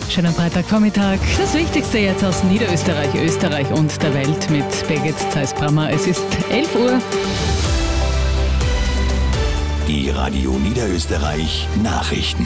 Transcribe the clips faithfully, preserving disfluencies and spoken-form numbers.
Schönen Freitagvormittag. Das Wichtigste jetzt aus Niederösterreich, Österreich und der Welt mit Birgit Zeiss-Brammer. Es ist elf Uhr. Die Radio Niederösterreich Nachrichten.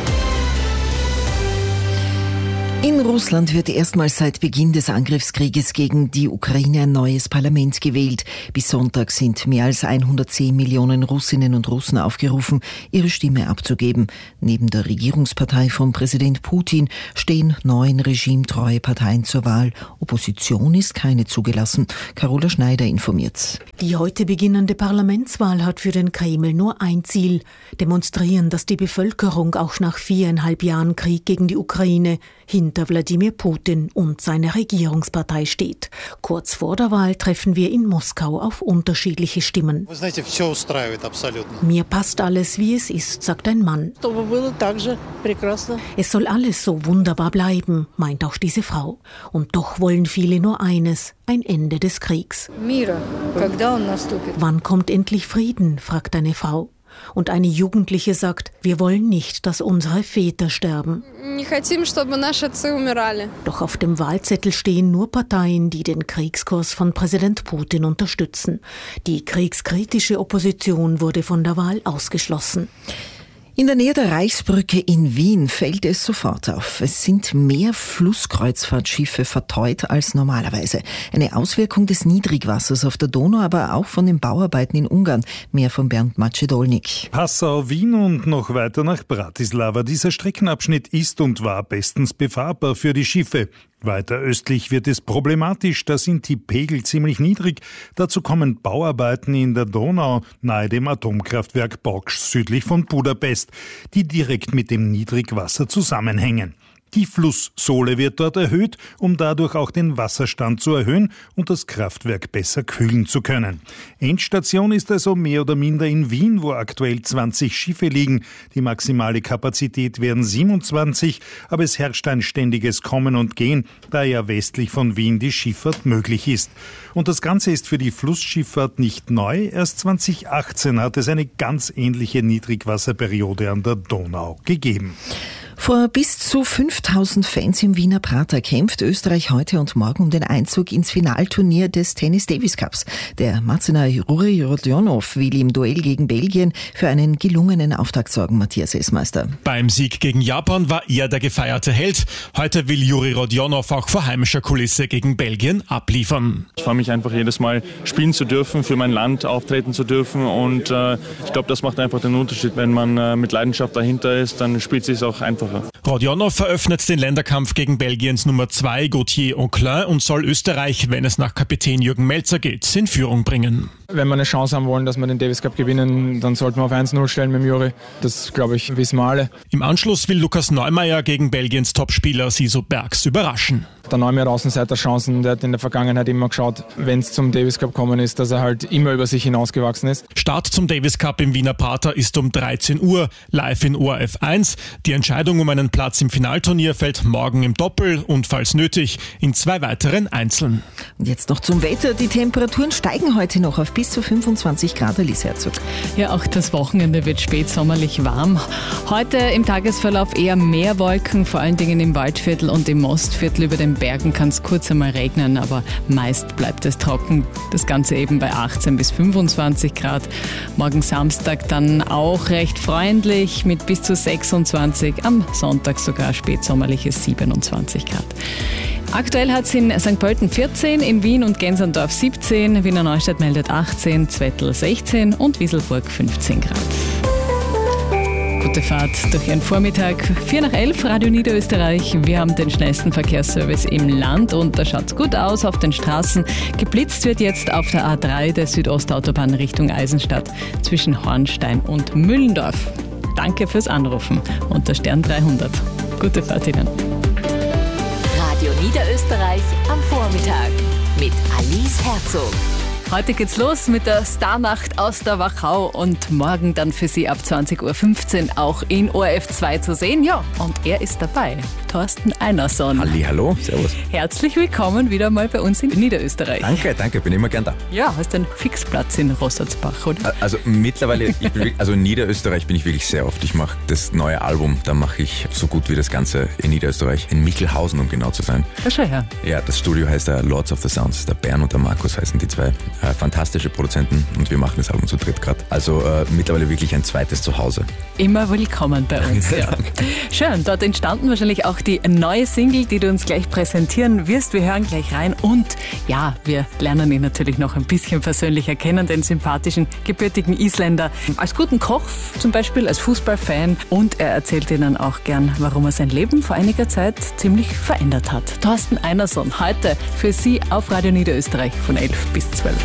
In Russland wird erstmals seit Beginn des Angriffskrieges gegen die Ukraine ein neues Parlament gewählt. Bis Sonntag sind mehr als hundertzehn Millionen Russinnen und Russen aufgerufen, ihre Stimme abzugeben. Neben der Regierungspartei von Präsident Putin stehen neun regimetreue Parteien zur Wahl. Opposition ist keine zugelassen. Carola Schneider informiert. Die heute beginnende Parlamentswahl hat für den Kreml nur ein Ziel: demonstrieren, dass die Bevölkerung auch nach viereinhalb Jahren Krieg gegen die Ukraine hinter Wladimir Putin und seiner Regierungspartei steht. Kurz vor der Wahl treffen wir in Moskau auf unterschiedliche Stimmen. Mir passt alles, wie es ist, sagt ein Mann. Es soll alles so wunderbar bleiben, meint auch diese Frau. Und doch wollen viele nur eines: ein Ende des Kriegs. Wann kommt endlich Frieden, fragt eine Frau. Und eine Jugendliche sagt, wir wollen nicht, dass unsere Väter sterben. Doch auf dem Wahlzettel stehen nur Parteien, die den Kriegskurs von Präsident Putin unterstützen. Die kriegskritische Opposition wurde von der Wahl ausgeschlossen. In der Nähe der Reichsbrücke in Wien fällt es sofort auf. Es sind mehr Flusskreuzfahrtschiffe verteut als normalerweise. Eine Auswirkung des Niedrigwassers auf der Donau, aber auch von den Bauarbeiten in Ungarn. Mehr von Bernd Macedolnik. Passau, Wien und noch weiter nach Bratislava. Dieser Streckenabschnitt ist und war bestens befahrbar für die Schiffe. Weiter östlich wird es problematisch, da sind die Pegel ziemlich niedrig. Dazu kommen Bauarbeiten in der Donau nahe dem Atomkraftwerk Boksch südlich von Budapest, die direkt mit dem Niedrigwasser zusammenhängen. Die Flusssohle wird dort erhöht, um dadurch auch den Wasserstand zu erhöhen und das Kraftwerk besser kühlen zu können. Endstation ist also mehr oder minder in Wien, wo aktuell zwanzig Schiffe liegen. Die maximale Kapazität wären siebenundzwanzig, aber es herrscht ein ständiges Kommen und Gehen, da ja westlich von Wien die Schifffahrt möglich ist. Und das Ganze ist für die Flussschifffahrt nicht neu. Erst zweitausendachtzehn hat es eine ganz ähnliche Niedrigwasserperiode an der Donau gegeben. Vor bis zu fünftausend Fans im Wiener Prater kämpft Österreich heute und morgen um den Einzug ins Finalturnier des Tennis Davis Cups. Der Marciner Juri Rodionov will im Duell gegen Belgien für einen gelungenen Auftakt sorgen, Matthias Essmeister. Beim Sieg gegen Japan war er der gefeierte Held. Heute will Juri Rodionov auch vor heimischer Kulisse gegen Belgien abliefern. Ich freue mich einfach jedes Mal spielen zu dürfen, für mein Land auftreten zu dürfen und äh, ich glaube, das macht einfach den Unterschied. Wenn man äh, mit Leidenschaft dahinter ist, dann spielt es sich auch einfach. Rodionov eröffnet den Länderkampf gegen Belgiens Nummer zwei Gauthier Auclin und soll Österreich, wenn es nach Kapitän Jürgen Melzer geht, in Führung bringen. Wenn wir eine Chance haben wollen, dass wir den Davis Cup gewinnen, dann sollten wir auf eins null stellen mit dem Juri. Das, glaube ich, wissen wir alle. Im Anschluss will Lukas Neumeier gegen Belgiens Topspieler Siso Bergs überraschen. Der Neumeier hat Außenseiterchancen, der hat in der Vergangenheit immer geschaut, wenn es zum Davis Cup gekommen ist, dass er halt immer über sich hinausgewachsen ist. Start zum Davis Cup im Wiener Prater ist um dreizehn Uhr, live in O R F eins. Die Entscheidung um einen Platz im Finalturnier fällt morgen im Doppel und falls nötig in zwei weiteren Einzeln. Und jetzt noch zum Wetter. Die Temperaturen steigen heute noch auf bis zu fünfundzwanzig Grad, Alice Herzog. Ja, auch das Wochenende wird spätsommerlich warm. Heute im Tagesverlauf eher mehr Wolken, vor allen Dingen im Waldviertel und im Mostviertel. Über den Bergen kann es kurz einmal regnen, aber meist bleibt es trocken. Das Ganze eben bei achtzehn bis fünfundzwanzig Grad. Morgen Samstag dann auch recht freundlich mit bis zu sechsundzwanzig, am Sonntag sogar spätsommerliche siebenundzwanzig Grad. Aktuell hat es in Sankt Pölten vierzehn, in Wien und Gensendorf siebzehn, Wiener Neustadt meldet achtzehn, Zwettl sechzehn und Wieselburg fünfzehn Grad. Gute Fahrt durch Ihren Vormittag. vier nach elf, Radio Niederösterreich. Wir haben den schnellsten Verkehrsservice im Land und da schaut es gut aus auf den Straßen. Geblitzt wird jetzt auf der A drei der Südostautobahn Richtung Eisenstadt zwischen Hornstein und Müllendorf. Danke fürs Anrufen unter Stern dreihundert. Gute Fahrt Ihnen. Radio Niederösterreich am Vormittag mit Alice Herzog. Heute geht's los mit der Starnacht aus der Wachau und morgen dann für Sie ab zwanzig Uhr fünfzehn auch in O R F zwei zu sehen. Ja, und er ist dabei, Thorsten Einerson. Hallihallo, servus. Herzlich willkommen wieder mal bei uns in Niederösterreich. Danke, danke, bin immer gern da. Ja, hast einen Fixplatz in Rossatzbach, oder? Also mittlerweile, ich bin wirklich, also in Niederösterreich bin ich wirklich sehr oft. Ich mache das neue Album, da mache ich so gut wie das Ganze in Niederösterreich, in Michelhausen, um genau zu sein. Ja, schau her. Ja, das Studio heißt uh, Lords of the Sounds. Der Bernd und der Markus heißen die zwei. Uh, fantastische Produzenten und wir machen das Album zu dritt gerade. Also uh, mittlerweile wirklich ein zweites Zuhause. Immer willkommen bei uns. Ja. Schön, dort entstanden wahrscheinlich auch die neue Single, die du uns gleich präsentieren wirst. Wir hören gleich rein und ja, wir lernen ihn natürlich noch ein bisschen persönlicher kennen, den sympathischen, gebürtigen Isländer. Als guten Koch zum Beispiel, als Fußballfan und er erzählt Ihnen auch gern, warum er sein Leben vor einiger Zeit ziemlich verändert hat. Thorsten Einerson, heute für Sie auf Radio Niederösterreich von elf bis zwölf.